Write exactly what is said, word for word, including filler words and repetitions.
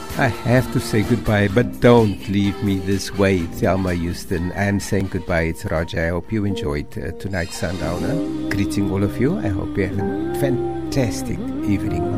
I have to say goodbye, but don't leave me this way, Thelma Houston. I'm saying goodbye. It's Roger. I hope you enjoyed uh, tonight's Sundowner. Greeting all of you. I hope you have a fantastic evening.